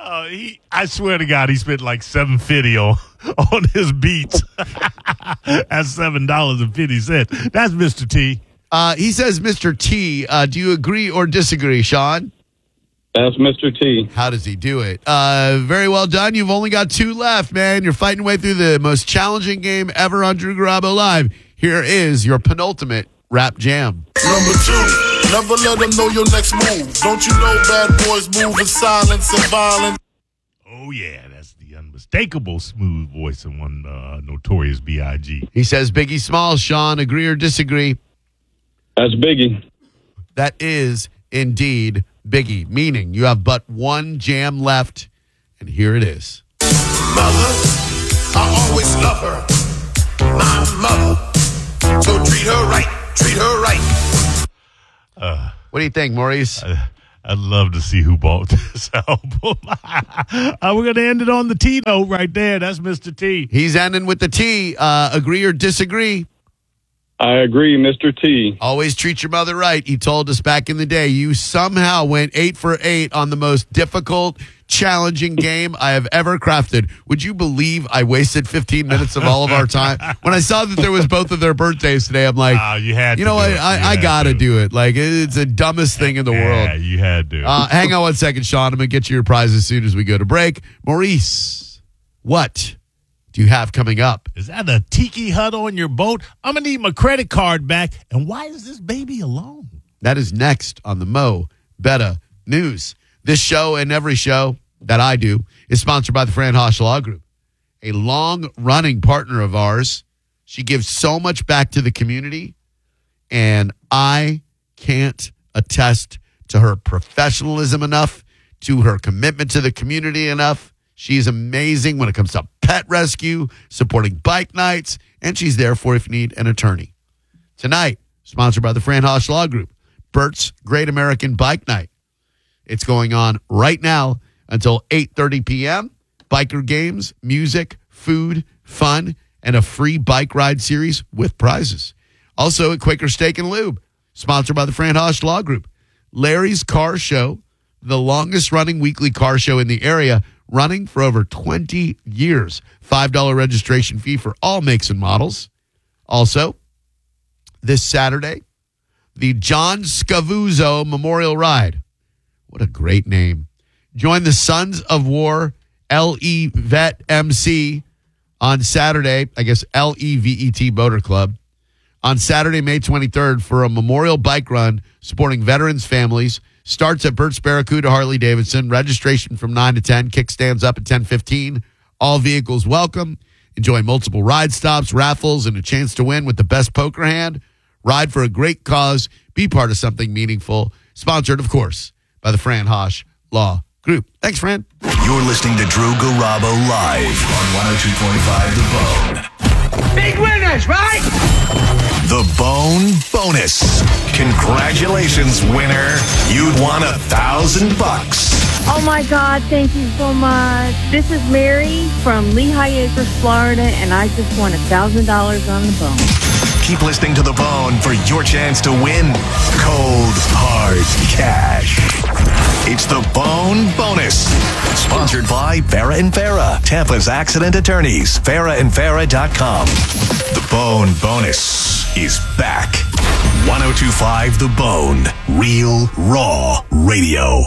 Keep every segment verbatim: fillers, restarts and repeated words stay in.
Uh, he, I swear to God, he spent like seven fifty on, on his beats. That's seven dollars and fifty cents. That's Mister T. Uh, he says, Mister T, uh, do you agree or disagree, Sean? That's Mister T. How does he do it? Uh, very well done. You've only got two left, man. You're fighting your way through the most challenging game ever on Drew Garabo Live. Here is your penultimate rap jam. Number two, never let them know your next move. Don't you know bad boys move in silence and violence? Oh, yeah, that's the unmistakable smooth voice of one uh, Notorious B I G He says Biggie Smalls. Sean, agree or disagree? That's Biggie. That is indeed Biggie, meaning you have but one jam left, and here it is. Mother, I always love her. My mother. So treat her right, treat her right. Uh, what do you think, Maurice? I, I'd love to see who bought this album. uh, we're going to end it on the T note right there. That's Mister T. He's ending with the T. Uh, agree or disagree? I agree, Mister T. Always treat your mother right. He told us back in the day, you somehow went eight for eight on the most difficult, challenging game I have ever crafted. Would you believe I wasted fifteen minutes of all of our time? When I saw that there was both of their birthdays today, I'm like, oh, you had you to know what? do it. I, You I had got to to. do it. Like, it's the dumbest thing in the Yeah, world. you had to. Uh, hang on one second, Sean. I'm going to get you your prize as soon as we go to break. Maurice, what do you have coming up? Is that a tiki hut on your boat? I'm going to need my credit card back. And why is this baby alone? That is next on the Mo Betta News. This show and every show that I do is sponsored by the Fran Hosh Law Group, a long-running partner of ours. She gives so much back to the community, and I can't attest to her professionalism enough, to her commitment to the community enough. She's amazing when it comes to pet rescue, supporting bike nights, and she's there for if you need an attorney. Tonight, sponsored by the Fran Hosh Law Group, Bert's Great American Bike Night. It's going on right now until eight thirty p.m. Biker games, music, food, fun, and a free bike ride series with prizes. Also at Quaker Steak and Lube, sponsored by the Fran Hosh Law Group. Larry's Car Show, the longest running weekly car show in the area, running for over twenty years. five dollars registration fee for all makes and models. Also, this Saturday, the John Scavuzzo Memorial Ride. What a great name. Join the Sons of War L E V E T M C on Saturday, I guess L E V E T Motor Club, on Saturday, May twenty-third for a memorial bike run supporting veterans' families. Starts at Bert's Barracuda Harley Davidson. Registration from nine to ten. Kickstands up at ten fifteen. All vehicles welcome. Enjoy multiple ride stops, raffles, and a chance to win with the best poker hand. Ride for a great cause. Be part of something meaningful. Sponsored, of course, by the Fran Hosh Law Group. Thanks, Fran. You're listening to Drew Garabo live on one oh two point five The Bone. Big winners, right? The Bone Bonus. Congratulations, winner. You'd won a thousand bucks. Oh my God, thank you so much. This is Mary from Lehigh Acres, Florida, and I just won a thousand dollars on the Bone. Keep listening to The Bone for your chance to win cold, hard cash. It's The Bone Bonus. Sponsored by Farah and Farah, Tampa's accident attorneys. Farah and Farah dot com. The Bone Bonus is back. one oh two point five The Bone. Real, raw radio.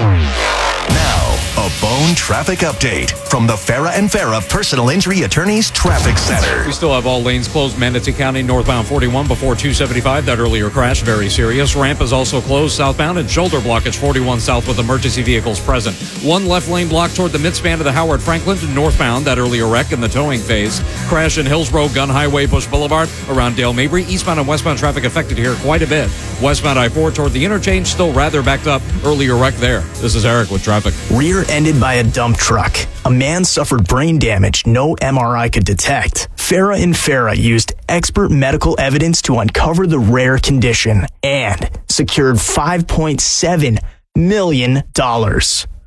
Now, a Bone traffic update from the Farah and Farah Personal Injury Attorneys Traffic Center. We still have all lanes closed. Manatee County northbound forty-one before two seventy-five. That earlier crash, very serious. Ramp is also closed southbound and shoulder blockage forty-one south with emergency vehicles present. One left lane blocked toward the midspan of the Howard Franklin to northbound. That earlier wreck in the towing phase. Crash in Hillsborough, Gun Highway, Bush Boulevard around Dale Mabry. Eastbound and westbound traffic affected here quite a bit. Westbound I four toward the interchange still rather backed up. Earlier wreck there. This is Eric with traffic. Rear-ended by a dump truck. A man suffered brain damage no M R I could detect. Farah and Farah used expert medical evidence to uncover the rare condition and secured five point seven million dollars.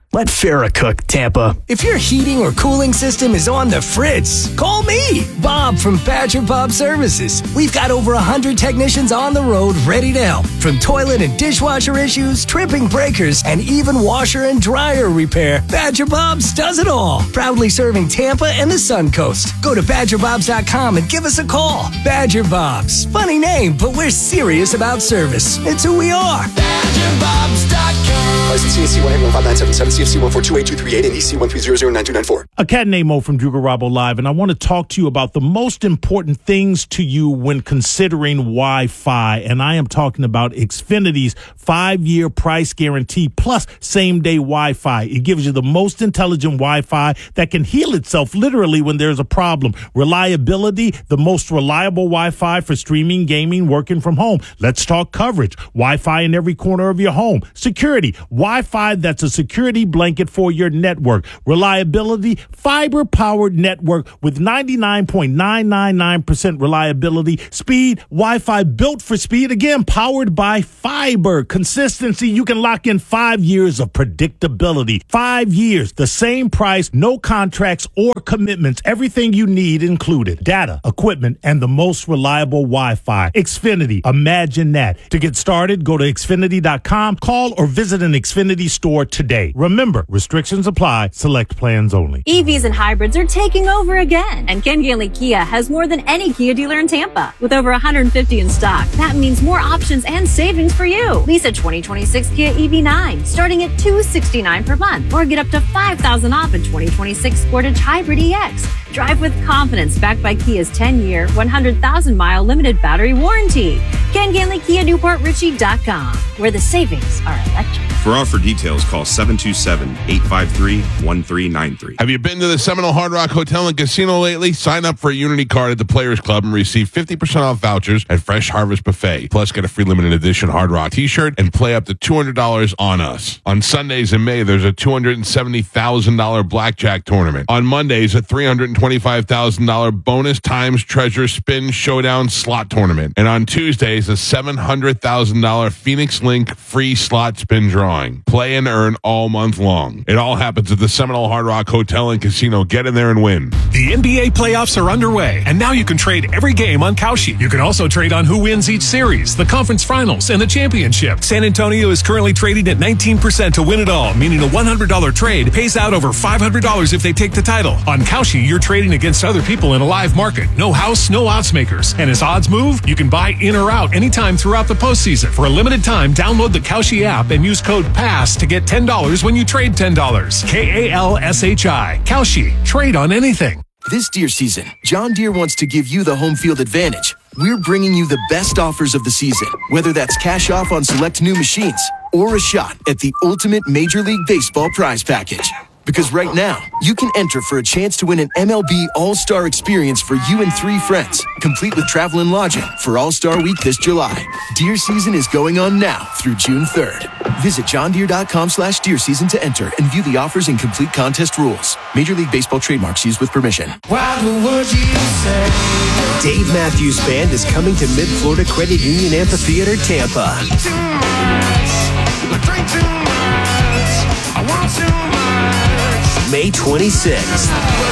Let Farrah cook, Tampa. If your heating or cooling system is on the fritz, call me, Bob from Badger Bob Services. We've got over one hundred technicians on the road ready to help. From toilet and dishwasher issues, tripping breakers, and even washer and dryer repair, Badger Bob's does it all. Proudly serving Tampa and the Suncoast. Go to badger bobs dot com and give us a call. Badger Bob's. Funny name, but we're serious about service. It's who we are. badger bobs dot com. License C S C one one five nine seven seven, C F C one four two eight two three eight, and E C one three zero zero nine two nine four. A cat named Mo from Druga Rabo Live, and I want to talk to you about the most important things to you when considering Wi-Fi. And I am talking about Xfinity's five-year price guarantee plus same-day Wi-Fi. It gives you the most intelligent Wi-Fi that can heal itself literally when there's a problem. Reliability, the most reliable Wi-Fi for streaming, gaming, working from home. Let's talk coverage. Wi-Fi in every corner of your home. Security, Wi-Fi that's a security blanket for your network. Reliability, fiber-powered network with ninety-nine point nine nine nine percent reliability. Speed, Wi-Fi built for speed. Again, powered by fiber. Consistency, you can lock in five years of predictability. Five years, the same price, no contracts or commitments. Everything you need included. Data, equipment, and the most reliable Wi-Fi. Xfinity, imagine that. To get started, go to xfinity dot com, call or visit an Xfinity store today. Remember, restrictions apply. Select plans only. E Vs and hybrids are taking over again, and Ken Ganley Kia has more than any Kia dealer in Tampa. With over one hundred fifty in stock, that means more options and savings for you. Lease a twenty twenty-six Kia E V nine starting at two hundred sixty-nine dollars per month, or get up to five thousand dollars off a twenty twenty-six Sportage Hybrid E X. Drive with confidence backed by Kia's ten-year, one hundred thousand mile limited battery warranty. Ken Ganley Kia Newport Richie dot com, where the savings are electric. For offer details, call seven two seven, eight five three, one three nine three. Have you been to the Seminole Hard Rock Hotel and Casino lately? Sign up for a Unity card at the Players Club and receive fifty percent off vouchers at Fresh Harvest Buffet. Plus, get a free limited edition Hard Rock t-shirt and play up to two hundred dollars on us. On Sundays in May, there's a two hundred seventy thousand dollars blackjack tournament. On Mondays, a three hundred twenty-five thousand dollars bonus times treasure spin showdown slot tournament. And on Tuesdays, a seven hundred thousand dollars Phoenix Link free slot spin drawing. Play and earn all month long. It all happens at the Seminole Hard Rock Hotel and Casino. Get in there and win. The N B A playoffs are underway, and now you can trade every game on Kalshi. You can also trade on who wins each series, the conference finals, and the championship. San Antonio is currently trading at nineteen percent to win it all, meaning a one hundred dollars trade pays out over five hundred dollars if they take the title. On Kalshi, you're trading against other people in a live market. No house, no odds makers. And as odds move, you can buy in or out anytime throughout the postseason. For a limited time, download the Kalshi app and use code PASS to get ten dollars when you trade ten dollars. K A L S H I. Kalshi. Trade on anything. This deer season, John Deere wants to give you the home field advantage. We're bringing you the best offers of the season, whether that's cash off on select new machines or a shot at the ultimate Major League Baseball prize package. Because right now, you can enter for a chance to win an M L B All-Star experience for you and three friends, complete with travel and lodging for All-Star Week this July. Deer season is going on now through June third. Visit johndeere.com slash deer season to enter and view the offers and complete contest rules. Major League Baseball trademarks used with permission. Dave Matthews Band is coming to Mid-Florida Credit Union Amphitheater, Tampa. May twenty-sixth.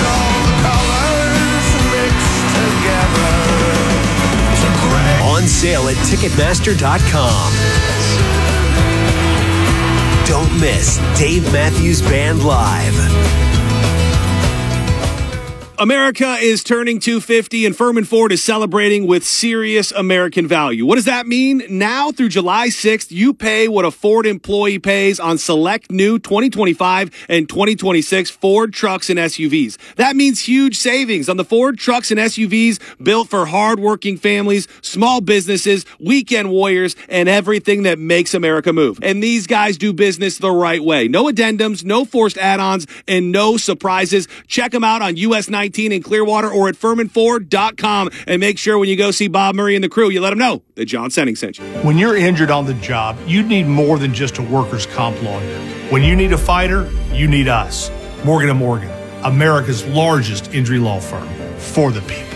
On sale at Ticketmaster dot com. Don't miss Dave Matthews Band Live. America is turning two fifty, and Furman Ford is celebrating with serious American value. What does that mean? Now through July sixth, you pay what a Ford employee pays on select new twenty twenty-five and twenty twenty-six Ford trucks and S U Vs. That means huge savings on the Ford trucks and S U Vs built for hardworking families, small businesses, weekend warriors, and everything that makes America move. And these guys do business the right way. No addendums, no forced add-ons, and no surprises. Check them out on U S nineteen in Clearwater or at Furman Ford dot com, and make sure when you go see Bob Murray and the crew, you let them know that John Senning sent you. When you're injured on the job, you need more than just a workers' comp lawyer. When you need a fighter, you need us. Morgan and Morgan, America's largest injury law firm, for the people.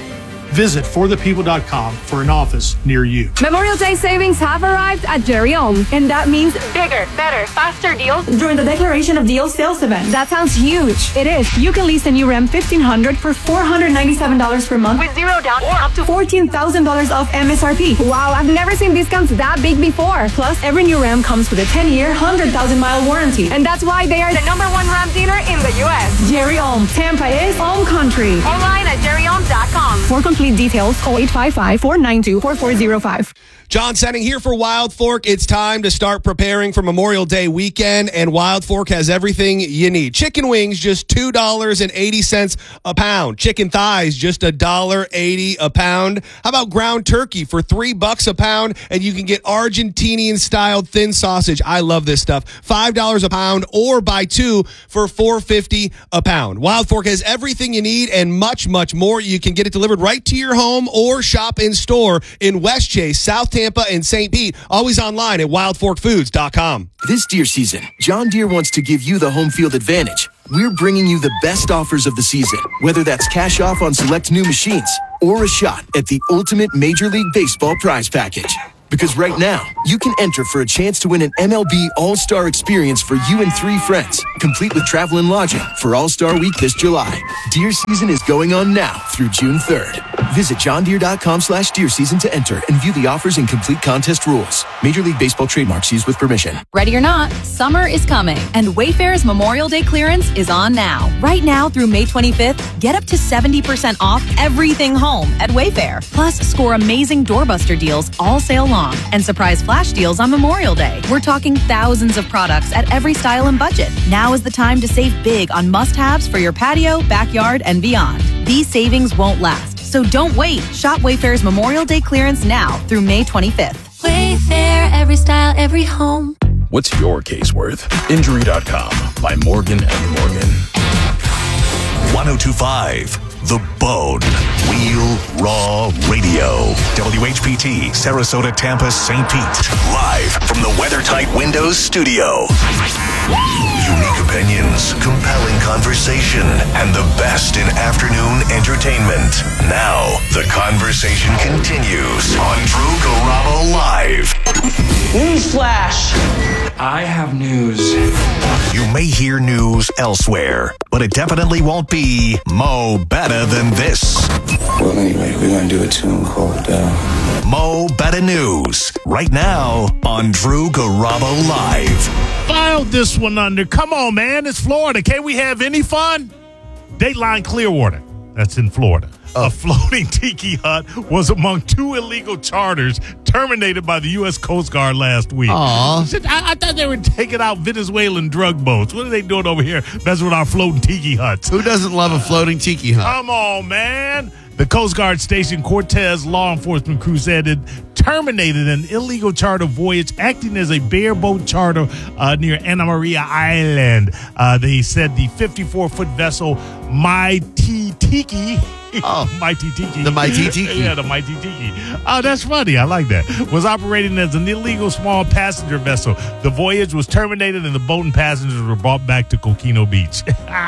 Visit for the people dot com for an office near you. Memorial Day savings have arrived at Jerry Ohm, and that means bigger, better, faster deals during the Declaration of Deals sales event. That sounds huge. It is. You can lease a new Ram fifteen hundred for four hundred ninety-seven dollars per month with zero down or up to fourteen thousand dollars off M S R P. Wow, I've never seen discounts that big before. Plus, every new Ram comes with a ten-year, one hundred thousand mile warranty. And that's why they are the number one Ram dealer in the U S. Jerry Ohm. Tampa is home country. Online at jerry ohm dot com. For complete details, call eight five five, four nine two, four four zero five. John Senning here for Wild Fork. It's time to start preparing for Memorial Day weekend, and Wild Fork has everything you need. Chicken wings, just two dollars and eighty cents a pound. Chicken thighs, just one dollar eighty a pound. How about ground turkey for three bucks a pound, and you can get Argentinian-style thin sausage. I love this stuff. five dollars a pound, or buy two for four fifty a pound. Wild Fork has everything you need and much, much more. You can get it delivered right to your home or shop in store in West Chase, South Tampa, and Saint Pete. Always online at wild fork foods dot com. This deer season, John Deere wants to give you the home field advantage. We're bringing you the best offers of the season, whether that's cash off on select new machines or a shot at the ultimate Major League Baseball prize package. Because right now, you can enter for a chance to win an M L B All-Star experience for you and three friends, complete with travel and lodging for All-Star Week this July. Deer season is going on now through June third. Visit john deere dot com slash deer season to enter and view the offers and complete contest rules. Major League Baseball trademarks used with permission. Ready or not, summer is coming, and Wayfair's Memorial Day clearance is on now. Right now through May twenty-fifth, get up to seventy percent off everything home at Wayfair. Plus, score amazing doorbuster deals all sale long and surprise flash deals on Memorial Day. We're talking thousands of products at every style and budget. Now is the time to save big on must-haves for your patio, backyard, and beyond. These savings won't last, so don't wait. Shop Wayfair's Memorial Day clearance now through May twenty-fifth. Wayfair, every style, every home. What's your case worth? Injury dot com by Morgan and Morgan. one oh two point five The Bone. Wheel Raw Radio. W H P T, Sarasota, Tampa, Saint Pete. Live from the WeatherTight Windows studio. Unique opinions, compelling conversation, and the best in afternoon entertainment. Now, the conversation continues on Drew Garabo Live. Newsflash! I have news. You may hear news elsewhere, but it definitely won't be Mo Better Than This. Well, anyway, we're going to do a tune called uh... Mo Better News, right now on Drew Garabo Live. Filed this one under. Come on, man. It's Florida. Can't we have any fun? Dateline Clearwater. That's in Florida. Oh. A floating tiki hut was among two illegal charters terminated by the U S Coast Guard last week. Aww. I, I thought they were taking out Venezuelan drug boats. What are they doing over here messing with our floating tiki huts? Who doesn't love a floating tiki hut? Come on, man. The Coast Guard Station Cortez law enforcement crew said it terminated an illegal charter voyage acting as a bareboat charter uh, near Anna Maria Island. Uh, they said the fifty-four-foot vessel Mighty Tiki. Oh, Mighty Tiki. The Mighty Tiki. Yeah, the Mighty Tiki. Oh, that's funny. I like that. Was operating as an illegal small passenger vessel. The voyage was terminated and the boat and passengers were brought back to Coquino Beach.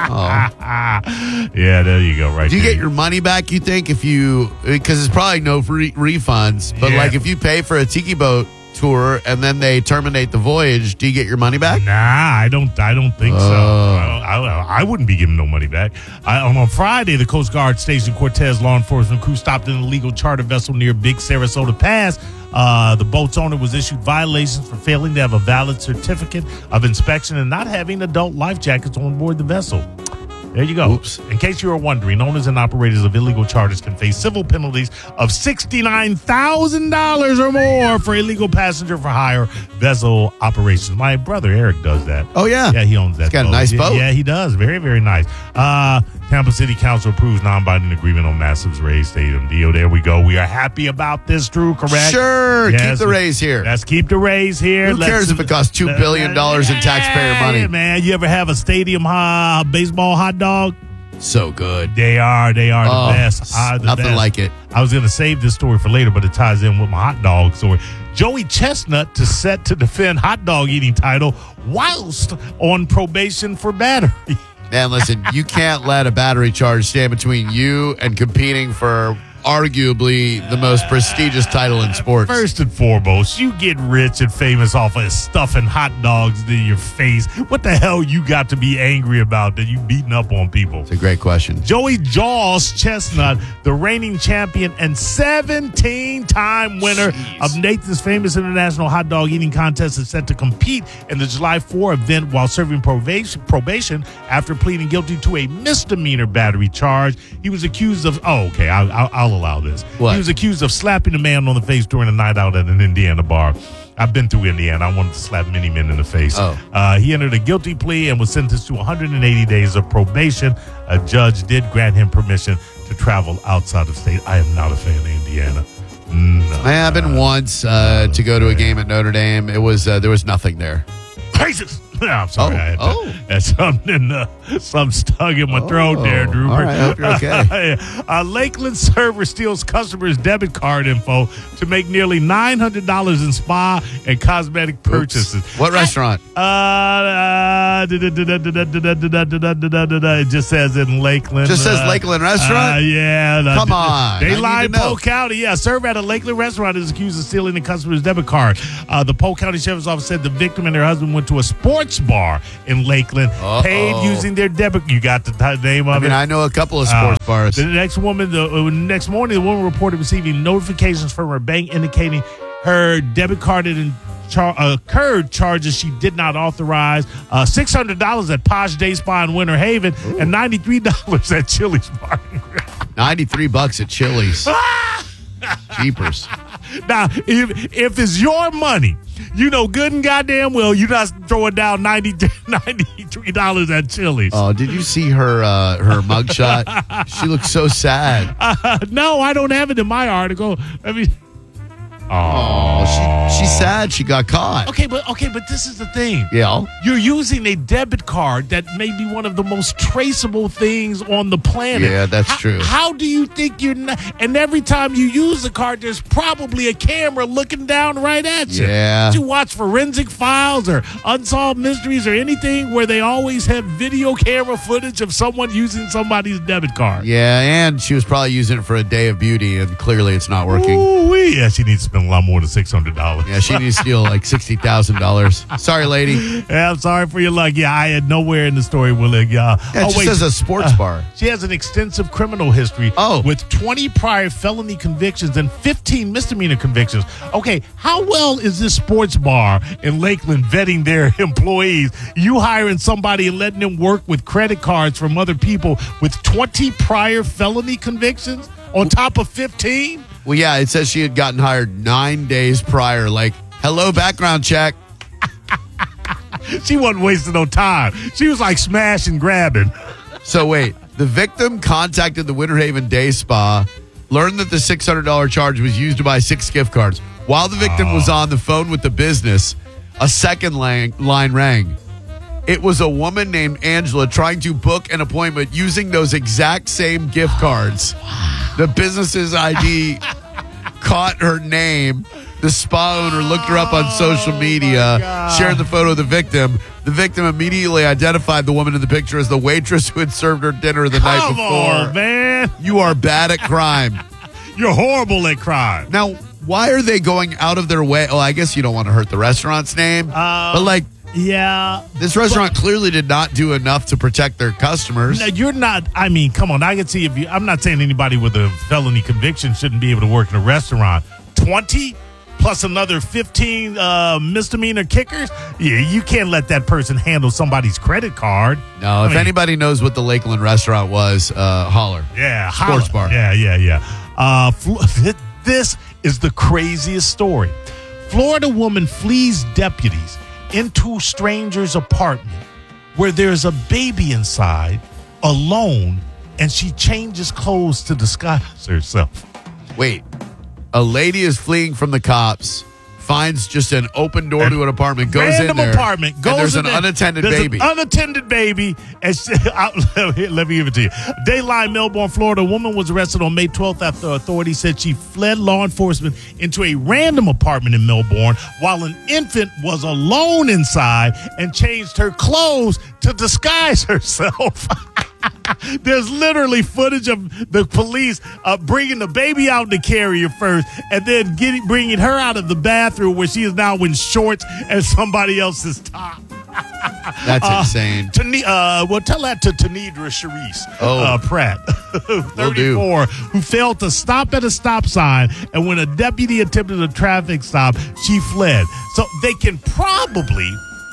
Oh. Yeah, there you go. Right. Do you there. get your money back, you think, if you, because it's probably no free refunds, but Yeah. like if you pay for a tiki boat tour and then they terminate the voyage, do you get your money back? Nah, I don't. I don't think so. I, don't, I, I wouldn't be giving no money back. I, on, on Friday, the Coast Guard Station Cortez law enforcement crew stopped an illegal charter vessel near Big Sarasota Pass. Uh, the boat's owner was issued violations for failing to have a valid certificate of inspection and not having adult life jackets on board the vessel. There you go. Oops. In case you were wondering, owners and operators of illegal charters can face civil penalties of sixty-nine thousand dollars or more for illegal passenger for hire vessel operations. My brother Eric does that. Oh, yeah. Yeah, he owns that. He's got a boat. nice Yeah, boat. Yeah, he does. Very, very nice. Uh, Tampa City Council approves non-binding agreement on Massive's Rays Stadium deal. There we go. We are happy about this, Drew, correct? Sure. Yes, keep the Rays here. Let's keep the Rays here. Who Let's, cares if it costs two billion dollars in taxpayer money? Hey, man, you ever have a stadium uh, baseball hot dog? So good. They are. They are Oh, the best. Are the nothing best. like it. I was going to save this story for later, but it ties in with my hot dog story. Joey Chestnut to set to defend hot dog eating title whilst on probation for battery. Man, listen, you can't let a battery charge stand between you and competing for arguably the most prestigious title in sports. First and foremost, you get rich and famous off of stuffing hot dogs in your face. What the hell you got to be angry about that you beating up on people? It's a great question. Joey Jaws Chestnut, the reigning champion and seventeen-time winner Jeez. of Nathan's famous international hot dog eating contest, is set to compete in the July fourth event while serving probation, probation after pleading guilty to a misdemeanor battery charge. He was accused of, oh, okay, I'll, I'll, I'll allow this. What? He was accused of slapping a man on the face during a night out at an Indiana bar. I've been through Indiana. I wanted to slap many men in the face. Oh. Uh, he entered a guilty plea and was sentenced to one hundred eighty days of probation. A judge did grant him permission to travel outside of state. I am not a fan of Indiana. No, I have been once uh, to go to a game at Notre Dame. It was uh, there was nothing there. Praises. No, I'm sorry. Oh, I had, to, oh. had something, uh, something stuck in my Oh, throat there, Drew. all right, I hope you're okay. A Lakeland server steals customers' debit card info to make nearly nine hundred dollars in spa and cosmetic purchases. Oops. What restaurant? Uh, uh, it just says in Lakeland. Just says uh, Lakeland restaurant? Uh, yeah. Come on. They I need lie to in know. Polk County. Yeah, server at a Lakeland restaurant is accused of stealing the customer's debit card. Uh, the Polk County Sheriff's Office said the victim and her husband went to a sports bar in Lakeland, Uh-oh. paid using their debit. You got the t- name of I mean, it. I know a couple of sports Uh, bars. The next woman, the uh, next morning, the woman reported receiving notifications from her bank indicating her debit card had in char- uh, incurred charges she did not authorize. Uh, Six hundred dollars at Posh Day Spa in Winter Haven, Ooh. and ninety three dollars at Chili's Bar and Grill. Ninety-three bucks at Chili's. Jeepers. Now, if if it's your money, you know good and goddamn well you're not throwing down ninety, ninety-three dollars at Chili's. Oh, did you see her uh, her mugshot? She looks so sad. Uh, no, I don't have it in my article. I mean, oh, she she's sad she got caught. Okay, but okay, but this is the thing. Yeah. You're using a debit card that may be one of the most traceable things on the planet. Yeah, that's how, true. How do you think you're not? And every time you use the card, there's probably a camera looking down right at you. Yeah. Did you watch Forensic Files or Unsolved Mysteries or anything where they always have video camera footage of someone using somebody's debit card? Yeah, and she was probably using it for a day of beauty, and clearly it's not working. Ooh-wee. Yeah, she needs to spend a lot more than six hundred dollars. Yeah, she needs to steal like sixty thousand dollars. Sorry, lady. Yeah, I'm sorry for your luck. Yeah, I had nowhere in the story, Willie. Uh, Yeah, it oh, just wait. says a sports Uh, bar. She has an extensive criminal history Oh. with twenty prior felony convictions and fifteen misdemeanor convictions. Okay, how well is this sports bar in Lakeland vetting their employees? You hiring somebody and letting them work with credit cards from other people with twenty prior felony convictions on top of fifteen? Well, yeah, it says she had gotten hired nine days prior. Like, hello, background check. She wasn't wasting no time. She was like smash and grabbing. So wait, the victim contacted the Winter Haven Day Spa, learned that the six hundred dollars charge was used to buy six gift cards. While the victim Oh. was on the phone with the business, a second line, line rang. It was a woman named Angela trying to book an appointment using those exact same gift cards. The business's I D caught her name. The spa owner looked her up on social media, shared the photo of the victim. The victim immediately identified the woman in the picture as the waitress who had served her dinner the night Come before. on, man. You are bad at crime. You're horrible at crime. Now, why are they going out of their way? Oh, I guess you don't want to hurt the restaurant's name. Uh, but, like, Yeah. this restaurant clearly did not do enough to protect their customers. No, you're not. I mean, come on. I can see if you. I'm not saying anybody with a felony conviction shouldn't be able to work in a restaurant. twenty plus another fifteen uh, misdemeanor kickers. Yeah, you can't let that person handle somebody's credit card. No, I if mean, anybody knows what the Lakeland restaurant was, uh, holler. Yeah, Sports holla. bar. Yeah, yeah, yeah. Uh, Fl- this is the craziest story. Florida woman flees deputies into stranger's apartment where there's a baby inside, alone, and she changes clothes to disguise herself. Wait, a lady is fleeing from the cops, finds just an open door to an apartment, goes Random in there, apartment, goes and there's in an there. unattended There's baby. An unattended baby. And she, I, let me give it to you. Dayline, Melbourne, Florida. A woman was arrested on May twelfth after authorities said she fled law enforcement into a random apartment in Melbourne while an infant was alone inside and changed her clothes to disguise herself. There's literally footage of the police uh, bringing the baby out the carrier first and then getting bringing her out of the bathroom where she is now in shorts and somebody else's top. That's uh, insane. Tane- uh, well, tell that to Tanedra Sharice oh. uh, Pratt, thirty-four, who failed to stop at a stop sign, and when a deputy attempted a traffic stop, she fled. So they can probably,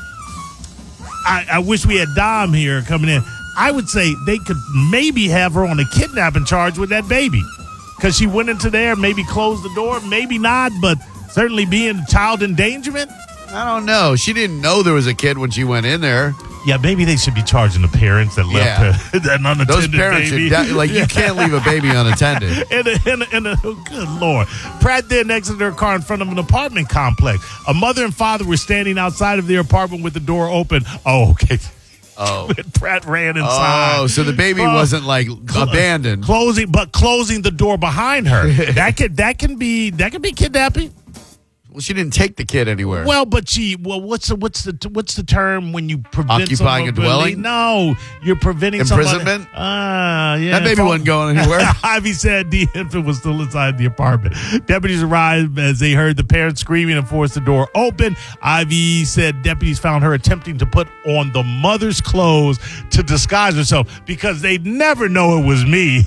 I, I wish we had Dom here coming in, I would say they could maybe have her on a kidnapping charge with that baby because she went into there, maybe closed the door, maybe not, but certainly being child endangerment. I don't know. She didn't know there was a kid when she went in there. Yeah, maybe they should be charging the parents that left Yeah. her, that unattended Those parents baby. should, de- like, you can't leave a baby unattended. And a, and a, and a, oh, good Lord. Pratt then exited her car in front of an apartment complex. A mother and father were standing outside of their apartment with the door open. Oh, okay. Oh. Pratt ran inside. Oh, so the baby Oh. wasn't like abandoned. Closing, but closing the door behind her. that could that can be that could be kidnapping. Well, she didn't take the kid anywhere. Well, but she. Well, what's the what's the what's the term when you prevent Occupying someone a dwelling? from- No, you're preventing Imprisonment? Ah, uh, yeah. That baby From- wasn't going anywhere. Ivy said the infant was still inside the apartment. Deputies arrived as they heard the parents screaming and forced the door open. Ivy said deputies found her attempting to put on the mother's clothes to disguise herself because they'd never know it was me.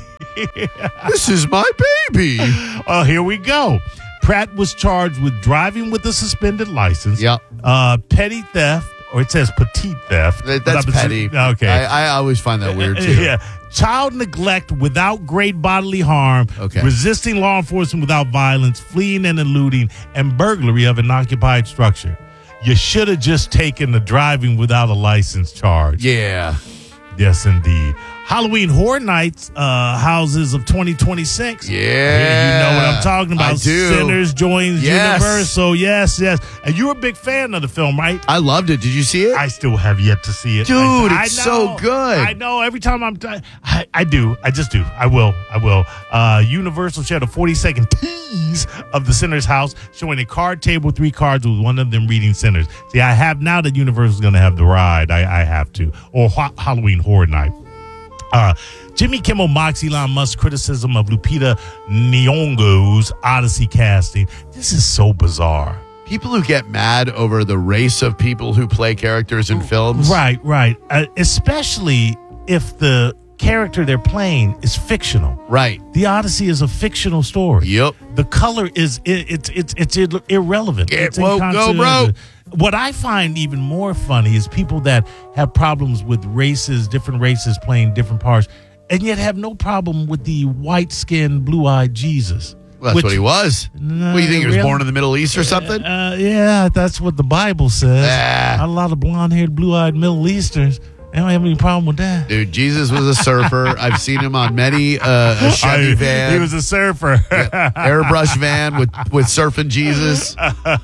This is my baby. Oh, here we go. Pratt was charged with driving with a suspended license. Yep. Uh, petty theft, or it says petite theft. That- but That's I'm petty. assuming- Okay. I, I always find that weird, too. Yeah. Child neglect without great bodily harm, Okay. resisting law enforcement without violence, fleeing and eluding, and burglary of an occupied structure. You should have just taken the driving without a license charge. Yeah. Yes, indeed. Halloween Horror Nights uh, houses of twenty twenty-six. Yeah. You know what I'm talking about. I do. Sinners joins Yes. Universal. Yes, yes. And you're a big fan of the film, right? I loved it. Did you see it? I still have yet to see it. Dude, I, it's I so know, good. I know. Every time I'm done, I, I do. I just do. I will. I will. Uh, Universal shared a forty-second tease of the Sinners house showing a card table with three cards with one of them reading Sinners. See, I have now that Universal's going to have the ride. I, I have to. Or ha- Halloween Horror Night. Uh, Jimmy Kimmel mocks Elon Musk's criticism of Lupita Nyong'o's Odyssey casting. This is so bizarre. People who get mad over the race of people who play characters in films. Right, right. Uh, especially if the character they're playing is fictional. Right. The Odyssey is a fictional story. Yep. The color is it, it's it's it's ir- irrelevant. Get It's woke, go, inconsequential. bro. What I find even more funny is people that have problems with races, different races playing different parts, and yet have no problem with the white-skinned, blue-eyed Jesus. Well, that's Which- what he was. No, what do you think? He was really? born in the Middle East or something? Uh, yeah, that's what the Bible says. Ah. A lot of blonde-haired, blue-eyed Middle Easterns. They don't have any problem with that. Dude, Jesus was a surfer. I've seen him on many uh, a Chevy I- van. He was a surfer. Yeah, airbrush van with, with surfing Jesus.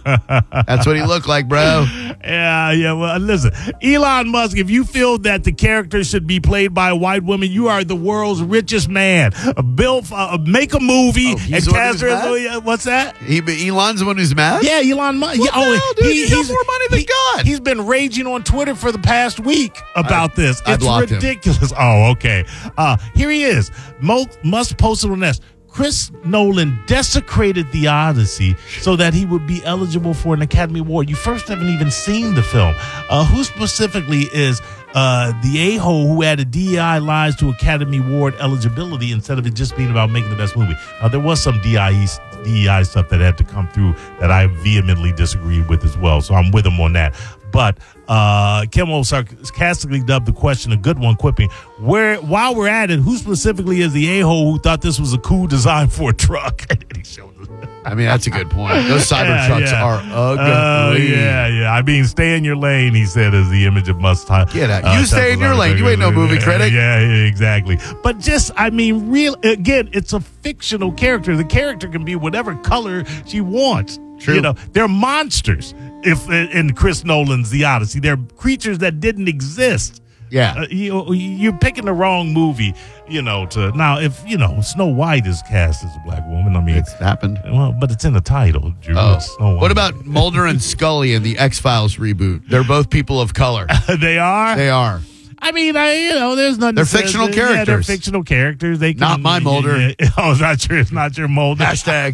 That's what he looked like, bro. Yeah, yeah. Well, listen, Elon Musk, if you feel that the character should be played by a white woman, you are the world's richest man. Uh, Bill, uh, make a movie Oh, and he's the one cast who's her. mad? as- uh, What's that? He, Elon's the one who's mad? Yeah, Elon Musk. What Yeah, the hell, dude? He's got more money than he- God. He's been raging on Twitter for the past week about I- this. I It's blocked him. ridiculous. Oh, okay. Uh, here he is. Mo- Musk posted on this. Chris Nolan desecrated the Odyssey so that he would be eligible for an Academy Award. You first haven't even seen the film. Uh, who specifically is uh, the a-hole who added D E I lies to Academy Award eligibility instead of it just being about making the best movie? Now, there was some D I E, D E I stuff that had to come through that I vehemently disagreed with as well, so I'm with him on that. But uh, Kimmel sarcastically dubbed the question a good one, quipping, "Where while we're at it, who specifically is the a-hole who thought this was a cool design for a truck?" And he showed us. I mean, that's a good point. Those Cybertrucks Yeah, yeah. are Uh, ugly. yeah, yeah. I mean, stay in your lane, he said, is the image of Musk. Uh, Get out. You stay in your lane. You ain't no movie critic. Yeah, yeah, exactly. But just, I mean, real again, it's a fictional character. The character can be whatever color she wants. True. You know, they're monsters. If in Chris Nolan's The Odyssey, they're creatures that didn't exist. Yeah. Uh, you, you're picking the wrong movie, you know, to now if, you know, Snow White is cast as a black woman, I mean, It's happened. well, but it's in the title, Drew. Oh. It's Snow White. What about Mulder and Scully in the X-Files reboot? They're both people of color. they are? They are. I I mean, I you know, there's nothing. They're that says fictional that- characters. Yeah, they're fictional characters. They can, Not my Mulder. Oh, it's not your. It's not your Mulder. Hashtag.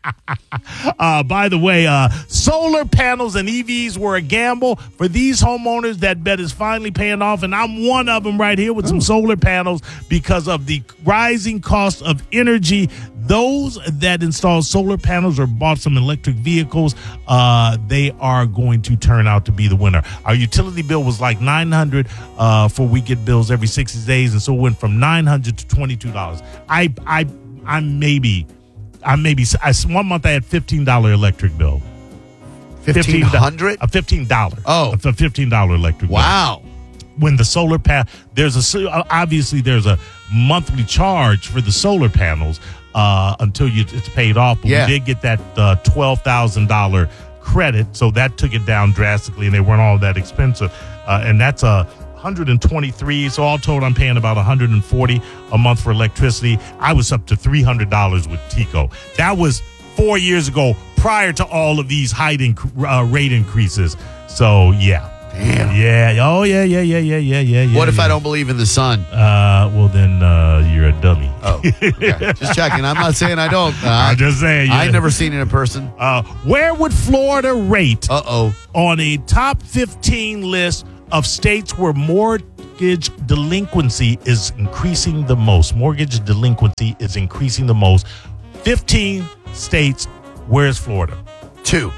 Uh, by the way, uh, solar panels and E Vs were a gamble for these homeowners. That bet is finally paying off, and I'm one of them right here with some solar panels because of the rising cost of energy. Those that installed solar panels or bought some electric vehicles, uh, they are going to turn out to be the winner. Our utility bill was like nine hundred dollars uh, for we get bills every sixty days, and so it went from nine hundred dollars to twenty-two dollars. I, I, I'm maybe... I maybe I, one month I had fifteen dollar electric bill. Fifteen hundred? A fifteen dollar. Oh, a fifteen dollar electric wow. bill. Wow. When the solar panel, there's a obviously there's a monthly charge for the solar panels uh, until you it's paid off. But yeah. we did get that uh, twelve thousand dollar credit, so that took it down drastically, and they weren't all that expensive. Uh, and that's a one hundred twenty-three, so all told I'm paying about one hundred forty a month for electricity. I was up to three hundred dollars with Tico. That was four years ago prior to all of these height inc- uh, rate increases. So yeah. Damn. Yeah. Oh yeah, yeah, yeah, yeah, yeah, yeah, yeah. What if yeah. I don't believe in the sun? Uh well then uh you're a dummy. Oh. Okay. Just checking. I'm not saying I don't. Uh, I'm just saying. I've yeah. never seen it in person. Uh where would Florida rate Uh-oh. on a top fifteen list of states where mortgage delinquency is increasing the most? Mortgage delinquency is increasing the most. fifteen states. Where's Florida? Two.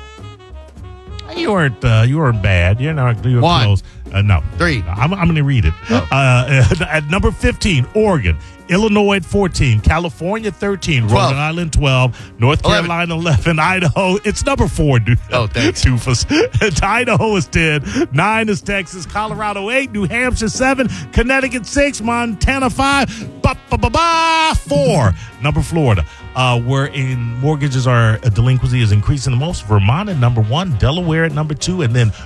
You weren't. Uh, you weren't bad. You're not. You were One. close. Uh, no. Three. I'm, I'm going to read it. Oh. Uh, at number fifteen, Oregon. Illinois at fourteen, California thirteen, twelve. Rhode Island twelve, North eleven. Carolina eleven, Idaho. It's number four, dude. Oh, thanks. Doofus. Idaho is ten, nine is Texas, Colorado eight, New Hampshire seven, Connecticut six, Montana five, ba ba ba ba four. Number Florida, uh, where in mortgages are uh, delinquency is increasing the most. Vermont at number one, Delaware at number two, and then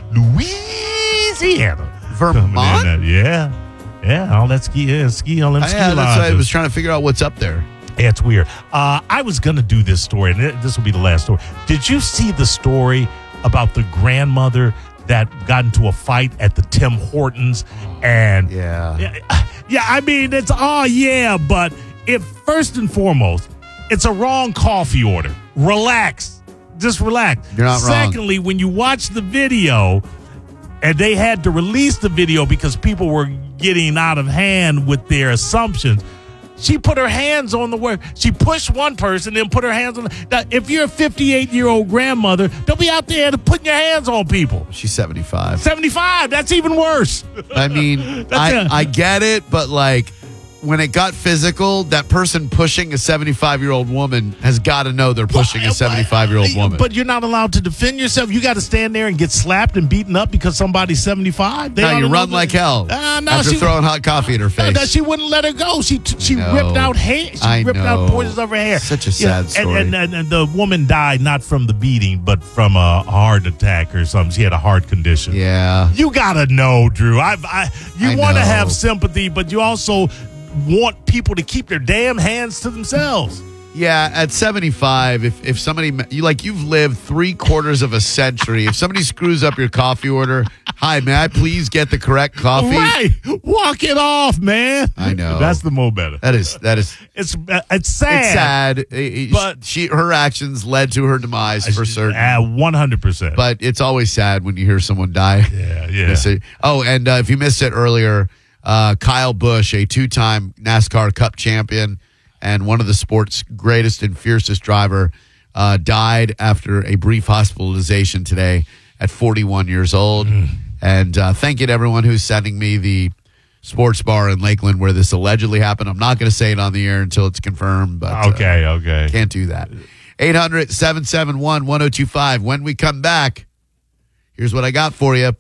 Louisiana. Vermont? Yeah. Yeah, all that ski, yeah, ski on them I, ski yeah, that's why I lodges. was trying to figure out what's up there. Yeah, it's weird. Uh, I was going to do this story, and it- this will be the last story. Did you see the story about the grandmother that got into a fight at the Tim Hortons? And Yeah. yeah, yeah, I mean, it's, oh, yeah, but if first and foremost, it's a wrong coffee order. Relax. Just relax. You're not wrong. Secondly, when you watch the video, and they had to release the video because people were getting out of hand with their assumptions. She put her hands on the word. She pushed one person, then put her hands on. Now, if you're a fifty-eight-year-old grandmother, don't be out there putting your hands on people. She's seventy-five. seventy-five, that's even worse. I mean, That's I, a- I get it, but like when it got physical, that person pushing a seventy-five-year-old woman has got to know they're pushing a seventy-five-year-old woman. But you're not allowed to defend yourself. You got to stand there and get slapped and beaten up because somebody's seventy-five. They no, ought you to run know like that- hell Uh, no, after she- throwing hot coffee at her No, face. that she wouldn't let her go. She she know. ripped out hair. She I ripped know. out portions of her hair. Such a Yeah, sad story. And, and, and the woman died not from the beating, but from a heart attack or something. She had a heart condition. Yeah. You gotta know, Drew. I, I you I want to know. have sympathy, but you also want people to keep their damn hands to themselves. Yeah, at seventy-five, if, if somebody, you like, you've lived three quarters of a century. If somebody screws up your coffee order, hi, may I please get the correct coffee? Right, walk it off, man. I know. That's the mo better. That is, that is, It's uh, it's sad. it's sad. It- it- But- she, her actions led to her demise for certain. Uh, one hundred percent. But it's always sad when you hear someone die. Yeah, yeah. Miss it. Oh, and uh, if you missed it earlier, uh, Kyle Busch, a two-time NASCAR Cup champion and one of the sport's greatest and fiercest driver, uh, died after a brief hospitalization today at forty-one years old. Mm. And uh, thank you to everyone who's sending me the sports bar in Lakeland where this allegedly happened. I'm not going to say it on the air until it's confirmed. But Okay, uh, okay. can't do that. eight hundred, seven seven one, one oh two five. When we come back, here's what I got for you.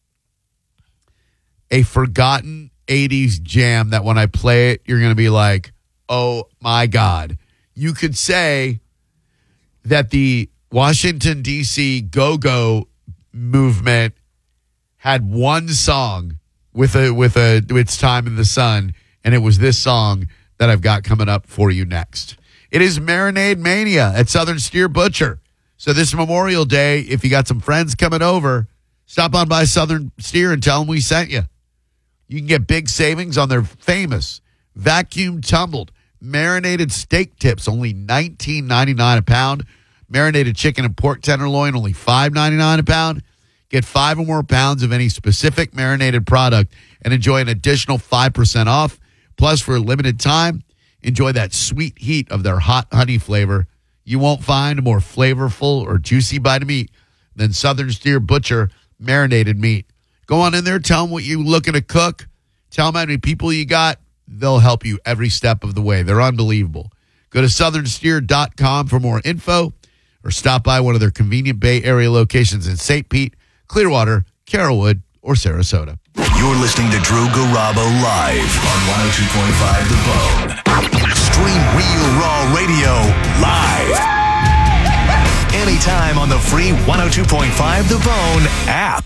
A forgotten eighties jam that when I play it, you're going to be like, oh my God. You could say that the Washington, D C go-go movement had one song with a with a its time in the sun, and it was this song that I've got coming up for you next. It is Marinade Mania at Southern Steer Butcher. So this Memorial Day, if you got some friends coming over, stop on by Southern Steer and tell them we sent you. You can get big savings on their famous vacuum tumbled marinated steak tips, only nineteen ninety-nine a pound. Marinated chicken and pork tenderloin, only five ninety-nine a pound. Get five or more pounds of any specific marinated product and enjoy an additional five percent off. Plus, for a limited time, enjoy that sweet heat of their hot honey flavor. You won't find a more flavorful or juicy bite of meat than Southern Steer Butcher marinated meat. Go on in there, tell them what you're looking to cook. Tell them how many people you got. They'll help you every step of the way. They're unbelievable. Go to southern steer dot com for more info or stop by one of their convenient Bay Area locations in Saint Pete, Clearwater, Carrollwood, or Sarasota. You're listening to Drew Garabo live on one oh two point five The Bone. Stream Real Raw Radio live. Anytime on the free one oh two point five The Bone app.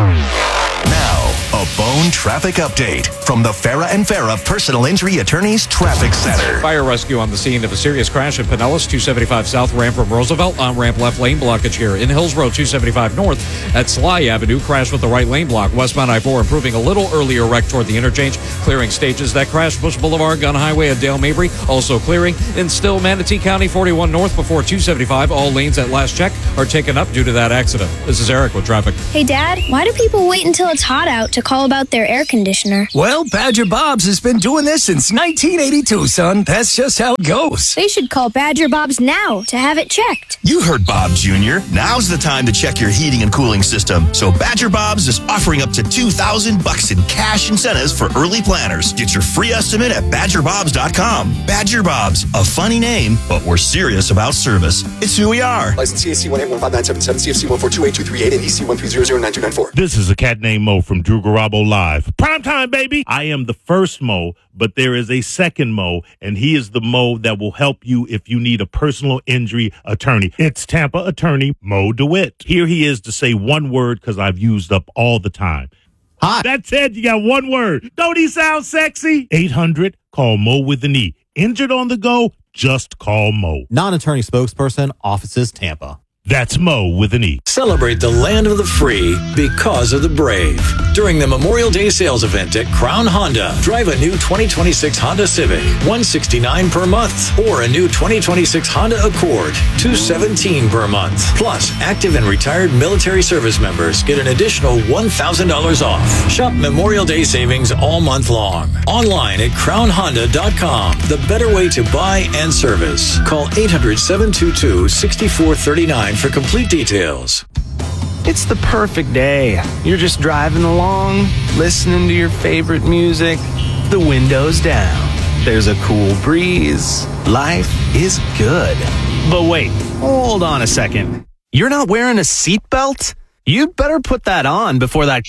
Now, a Bone traffic update from the Farah and Farah Personal Injury Attorneys Traffic Center. Fire rescue on the scene of a serious crash in Pinellas, two seventy-five south, ramp from Roosevelt. On ramp left lane blockage here. In Hills Road, two seventy-five north at Sly Avenue. Crash with the right lane block. Westbound I four improving a little earlier wreck toward the interchange. Clearing stages. That crash, Bush Boulevard, Gun Highway at Dale Mabry. Also clearing. In still Manatee County, forty-one north before two seventy-five. All lanes at last check are taken up due to that accident. This is Eric with traffic. Hey, Dad, why do people wait until it's hot out to call about their air conditioner? Well, Badger Bob's has been doing this since nineteen eighty-two, son. That's just how it goes. They should call Badger Bob's now to have it checked. You heard Bob Junior Now's the time to check your heating and cooling system. So Badger Bob's is offering up to two thousand bucks in cash incentives for early planners. Get your free estimate at badger bobs dot com. Badger Bob's, a funny name, but we're serious about service. It's who we are. License C A C one eight one five nine seven seven, C F C one four two eight two three eight, and E C one three zero zero nine two nine four. This is a cat named Mo from Drew Garabo Live. Prime time, baby. I am the first Mo, but there is a second Mo, and he is the Mo that will help you if you need a personal injury attorney. It's Tampa attorney Mo DeWitt. Here he is to say one word because I've used up all the time. Hi. That's it. You got one word. Don't he sound sexy? eight hundred, call Mo with an E. Injured on the go? Just call Mo. Non-attorney spokesperson, offices Tampa. That's Mo with an E. Celebrate the land of the free because of the brave. During the Memorial Day sales event at Crown Honda, drive a new twenty twenty-six Honda Civic, one hundred sixty-nine dollars per month, or a new twenty twenty-six Honda Accord, two hundred seventeen dollars per month. Plus, active and retired military service members get an additional one thousand dollars off. Shop Memorial Day savings all month long. Online at crown honda dot com. The better way to buy and service. Call eight hundred, seven two two, six four three nine for complete details. It's the perfect day. You're just driving along, listening to your favorite music, the windows down. There's a cool breeze. Life is good. But wait, hold on a second. You're not wearing a seatbelt? You'd better put that on before that...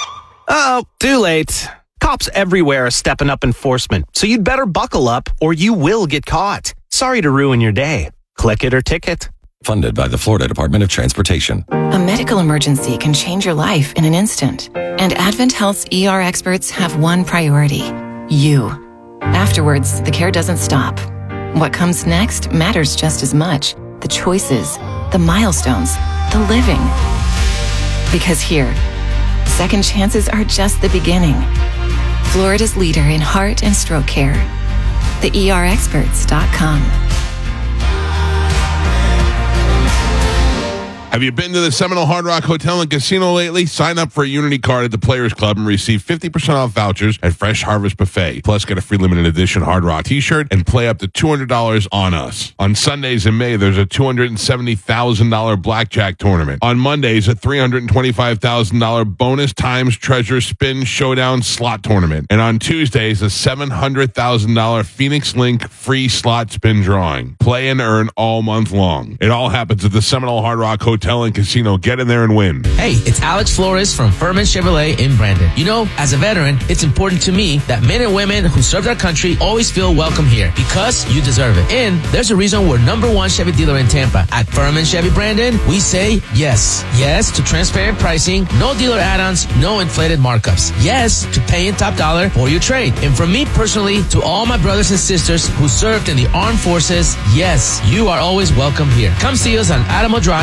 Uh-oh, too late. Cops everywhere are stepping up enforcement, so you'd better buckle up or you will get caught. Sorry to ruin your day. Click it or ticket. Funded by the Florida Department of Transportation. A medical emergency can change your life in an instant. And Advent Health's E R experts have one priority: you. Afterwards, the care doesn't stop. What comes next matters just as much. The choices, the milestones, the living. Because here, second chances are just the beginning. Florida's leader in heart and stroke care. the E R experts dot com. Have you been to the Seminole Hard Rock Hotel and Casino lately? Sign up for a Unity card at the Players Club and receive fifty percent off vouchers at Fresh Harvest Buffet. Plus, get a free limited edition Hard Rock t-shirt and play up to two hundred dollars on us. On Sundays in May, there's a two hundred seventy thousand dollars blackjack tournament. On Mondays, a three hundred twenty-five thousand dollars bonus times treasure spin showdown slot tournament. And on Tuesdays, a seven hundred thousand dollars Phoenix Link free slot spin drawing. Play and earn all month long. It all happens at the Seminole Hard Rock Hotel and Casino. Get in there and win. Hey, it's Alex Flores from Furman Chevrolet in Brandon. You know, as a veteran, it's important to me that men and women who serve their country always feel welcome here because you deserve it. And there's a reason we're number one Chevy dealer in Tampa. At Furman Chevy Brandon, we say yes. Yes to transparent pricing, no dealer add-ons, no inflated markups. Yes to paying top dollar for your trade. And from me personally to all my brothers and sisters who served in the armed forces, yes, you are always welcome here. Come see us on Adamo Drive or visit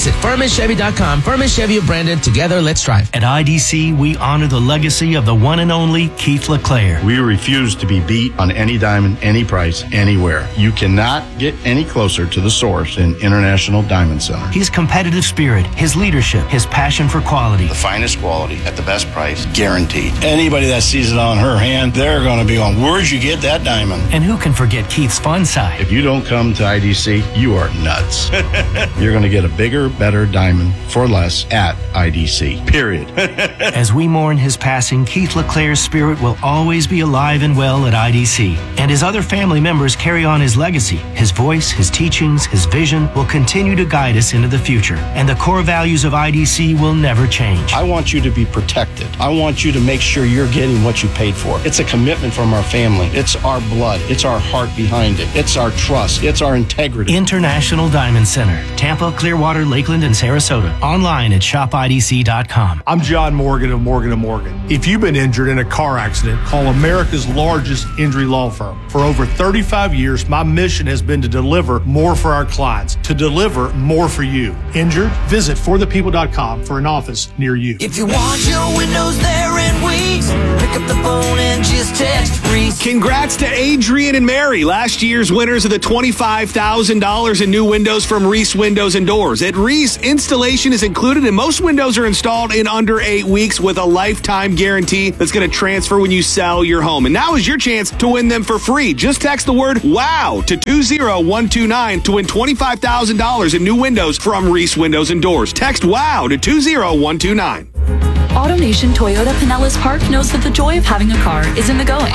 Visit Furman Chevy dot com. Furman Chevy of Brandon. Together, let's drive. At I D C, we honor the legacy of the one and only Keith LeClaire. We refuse to be beat on any diamond, any price, anywhere. You cannot get any closer to the source in International Diamond Center. His competitive spirit, his leadership, his passion for quality. The finest quality at the best price, guaranteed. Anybody that sees it on her hand, they're going to be on, where'd you get that diamond? And who can forget Keith's fun side? If you don't come to I D C, you are nuts. You're going to get a bigger, better diamond for less at I D C, period. As we mourn his passing, Keith LeClaire's spirit will always be alive and well at I D C. And his other family members carry on his legacy. His voice, his teachings, his vision will continue to guide us into the future. And the core values of I D C will never change. I want you to be protected. I want you to make sure you're getting what you paid for. It's a commitment from our family. It's our blood. It's our heart behind it. It's our trust. It's our integrity. International Diamond Center, Tampa, Clearwater, Lakeland, and Sarasota. Online at shop I D C dot com. I'm John Morgan of Morgan and Morgan. If you've been injured in a car accident, call America's largest injury law firm. For over thirty-five years, my mission has been to deliver more for our clients, to deliver more for you. Injured? Visit for the people dot com for an office near you. If you want your windows there in weeks, pick up the phone and just text Reese. Congrats to Adrian and Mary, last year's winners of the twenty-five thousand dollars in new windows from Reese Windows and Doors. At Reese, installation is included and most windows are installed in under eight weeks with a lifetime guarantee that's going to transfer when you sell your home. And now is your chance to win them for free. Just text the word WOW to two zero one two nine to win twenty-five thousand dollars in new windows from Reese Windows and Doors. Text WOW to two zero one two nine. AutoNation Toyota Pinellas Park knows that the joy of having a car is in the going.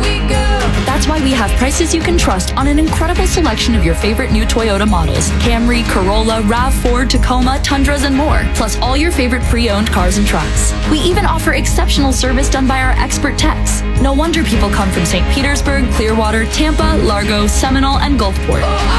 That's why we have prices you can trust on an incredible selection of your favorite new Toyota models. Camry, Corolla, RAV four, Tacoma, Tundras, and more. Plus all your favorite pre-owned cars and trucks. We even offer exceptional service done by our expert techs. No wonder people come from Saint Petersburg, Clearwater, Tampa, Largo, Seminole, and Gulfport.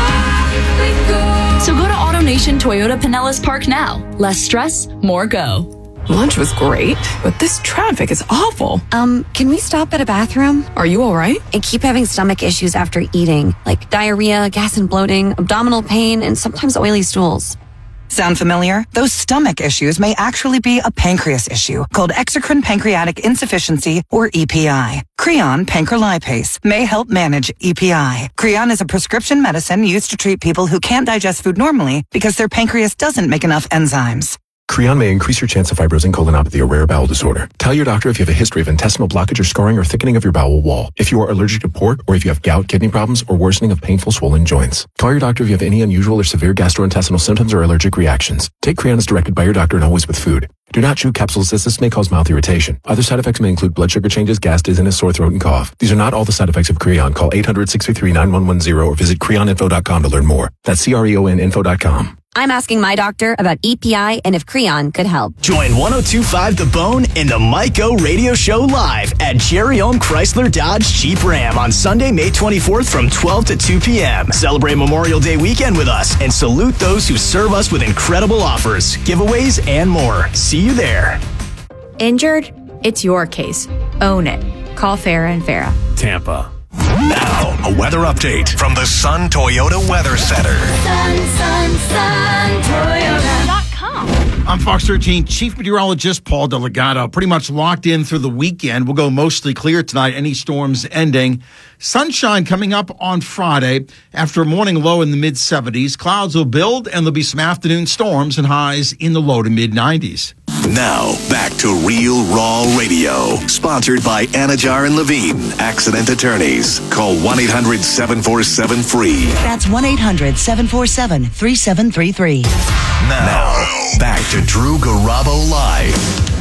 So go to AutoNation Toyota Pinellas Park now. Less stress, more go. Lunch was great, but this traffic is awful. Um, can we stop at a bathroom? Are you all right? I keep having stomach issues after eating, like diarrhea, gas and bloating, abdominal pain, and sometimes oily stools. Sound familiar? Those stomach issues may actually be a pancreas issue called exocrine pancreatic insufficiency, or E P I. Creon pancrelipase may help manage E P I. Creon is a prescription medicine used to treat people who can't digest food normally because their pancreas doesn't make enough enzymes. Creon may increase your chance of fibrosing colonopathy, a rare bowel disorder. Tell your doctor if you have a history of intestinal blockage or scarring or thickening of your bowel wall, if you are allergic to pork, or if you have gout, kidney problems, or worsening of painful swollen joints. Call your doctor if you have any unusual or severe gastrointestinal symptoms or allergic reactions. Take Creon as directed by your doctor and always with food. Do not chew capsules as this may cause mouth irritation. Other side effects may include blood sugar changes, gas, dizziness, sore throat, and cough. These are not all the side effects of Creon. Call eight hundred, six three three, nine one one zero or visit creon info dot com to learn more. That's C R E O N info dot com. I'm asking my doctor about E P I and if Creon could help. Join one oh two point five The Bone and the Mike O Radio Show live at Jerry Ohm Chrysler Dodge Jeep Ram on Sunday, May twenty-fourth from twelve to two p.m. Celebrate Memorial Day weekend with us and salute those who serve us with incredible offers, giveaways, and more. See you there. Injured? It's your case. Own it. Call Farah and Farah. Tampa. Now, a weather update from the Sun Toyota Weather Center. Sun, sun, sun, Toyota dot com. I'm Fox thirteen Chief Meteorologist Paul Delegato. Pretty much locked in through the weekend. We'll go mostly clear tonight. Any storms ending. Sunshine coming up on Friday after a morning low in the mid seventies. Clouds will build and there'll be some afternoon storms and highs in the low to mid nineties. Now, back to Real Raw Radio. Sponsored by Anajar and Levine, Accident Attorneys. Call one eight hundred, seven four seven, F R E E. That's one eight hundred, seven four seven, three seven three three. Now, back to Drew Garabo Live.